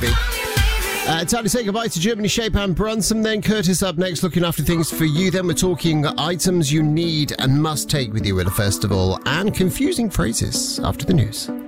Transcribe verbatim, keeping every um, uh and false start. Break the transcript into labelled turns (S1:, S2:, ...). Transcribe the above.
S1: maybe. Uh, time to say goodbye to Germany, Shape and Brunson. Then Curtis up next, looking after things for you. Then we're talking items you need and must take with you at a festival and confusing phrases after the news.